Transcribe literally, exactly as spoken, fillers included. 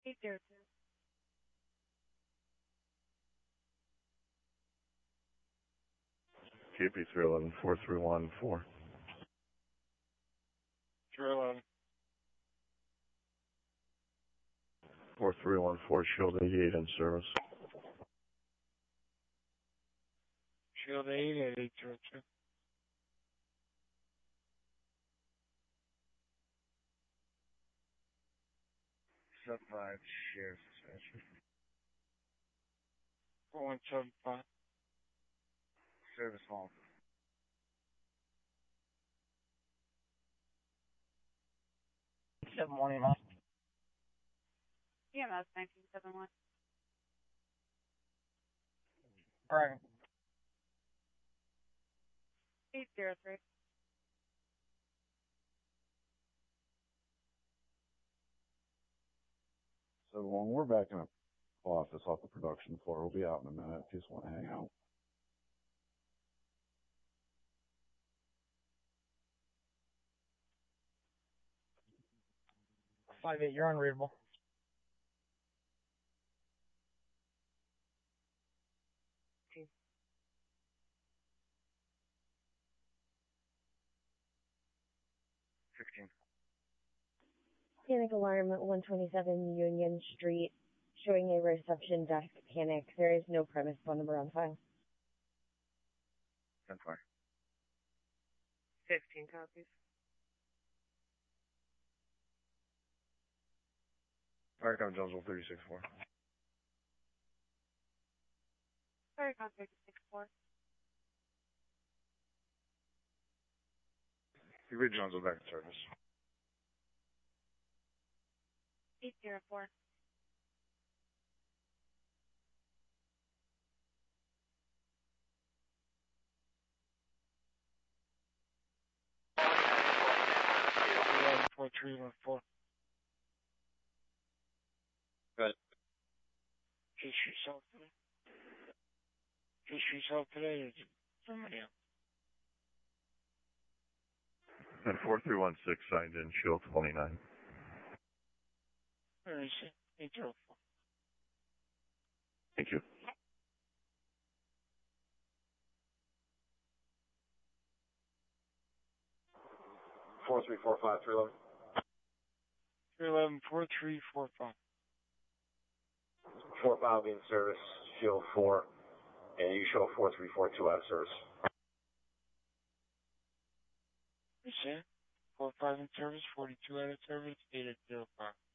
eight zero two. Q P three eleven four three one four. three eleven. four three one four, Shield eighty-eight in service. Shield eight at eight zero two. Sub five, sheriff's dispatcher. four one seven five. Service hall. Seven morning, man. E M S nineteen seventy-one. Right. eight zero three. So when we're back in the office off the production floor, we'll be out in a minute if you just want to hang out. Five eight, you're unreadable. Sixteen. Panic alarm at one twenty-seven Union Street, showing a reception desk panic. There is no premise phone number on file. ten four. fifteen copies. Firecom Jonesville thirty-six four. Sorry, contact six four. You read Jonesville back in service. eight zero four. four three one four. Good. Case yourself today. Case yourself today is somebody else. And four three one six signed in, Shield twenty-nine. Where is it? eight zero four. Thank you. Four three four five three eleven. three eleven four three four five. Four five in service. Shield four. And you show four three four two out of service. You see? four five in service, forty-two out of service, eight at zero five.